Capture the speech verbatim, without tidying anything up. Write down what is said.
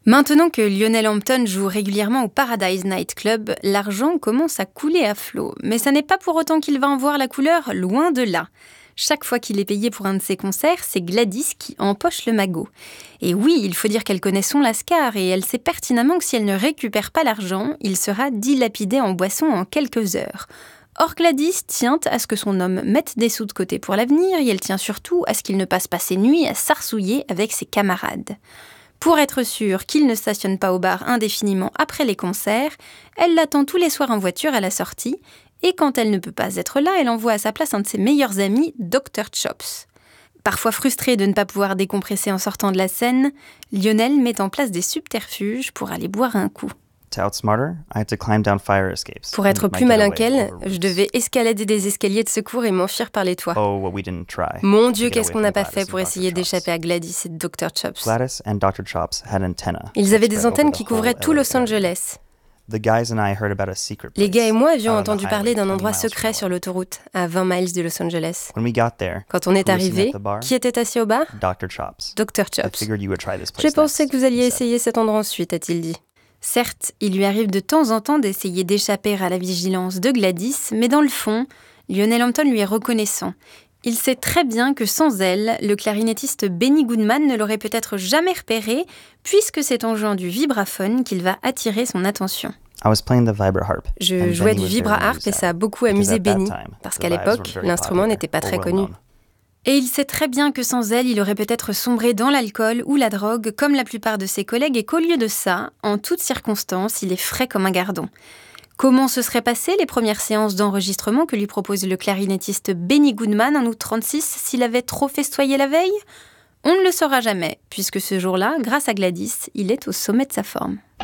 Maintenant que Lionel Hampton joue régulièrement au Paradise Night Club, l'argent commence à couler à flot. Mais ça n'est pas pour autant qu'il va en voir la couleur, loin de là. Chaque fois qu'il est payé pour un de ses concerts, c'est Gladys qui empoche le magot. Et oui, il faut dire qu'elle connaît son lascar et elle sait pertinemment que si elle ne récupère pas l'argent, il sera dilapidé en boisson en quelques heures. Or Gladys tient à ce que son homme mette des sous de côté pour l'avenir et elle tient surtout à ce qu'il ne passe pas ses nuits à s'arsouiller avec ses camarades. Pour être sûre qu'il ne stationne pas au bar indéfiniment après les concerts, elle l'attend tous les soirs en voiture à la sortie, et quand elle ne peut pas être là, elle envoie à sa place un de ses meilleurs amis, docteur Chops. Parfois frustré de ne pas pouvoir décompresser en sortant de la scène, Lionel met en place des subterfuges pour aller boire un coup. Pour être plus malin qu'elle, je devais escalader des escaliers de secours et m'enfuir par les toits. Oh, well, we didn't try. Mon Dieu, qu'est-ce qu'on n'a pas fait pour essayer d'échapper à Gladys et docteur Chops. Gladys and doctor Chops had antennae. Ils avaient des antennes qui couvraient tout Los Angeles. The guys and I heard about a secret place. Les gars et moi avions out on entendu the parler d'un highway, endroit twenty miles secret from sur l'autoroute, à vingt miles de Los Angeles. When we got there, Quand on est who was sitting arrivé, at the bar? qui était assis au bar ? doctor Chops. docteur I Chops. figured you would try this place J'ai pensé next, que vous alliez he said. essayer cet endroit ensuite, a-t-il dit. Certes, il lui arrive de temps en temps d'essayer d'échapper à la vigilance de Gladys, mais dans le fond, Lionel Hampton lui est reconnaissant. Il sait très bien que sans elle, le clarinettiste Benny Goodman ne l'aurait peut-être jamais repéré, puisque c'est en jouant du vibraphone qu'il va attirer son attention. I was playing the vibraharp, Je and jouais Benny du was very vibra-harp amused et at ça a it, beaucoup because amusé at that Benny, time, parce the qu'à vibes l'époque, were very l'instrument popular n'était pas or très well connu. known. Et il sait très bien que sans elle, il aurait peut-être sombré dans l'alcool ou la drogue, comme la plupart de ses collègues, et qu'au lieu de ça, en toutes circonstances, il est frais comme un gardon. Comment se seraient passées les premières séances d'enregistrement que lui propose le clarinettiste Benny Goodman en août trente-six s'il avait trop festoyé la veille ? On ne le saura jamais, puisque ce jour-là, grâce à Gladys, il est au sommet de sa forme.